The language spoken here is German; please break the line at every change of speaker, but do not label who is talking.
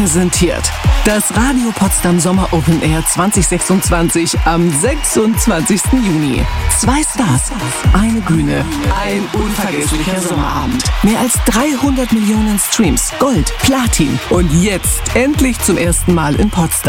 präsentiert das Radio Potsdam Sommer Open Air 2026 am 26. Juni. 2 Stars, eine Bühne, ein unvergesslicher Sommerabend. Mehr als 300 Millionen Streams, Gold, Platin und jetzt endlich zum ersten Mal in Potsdam.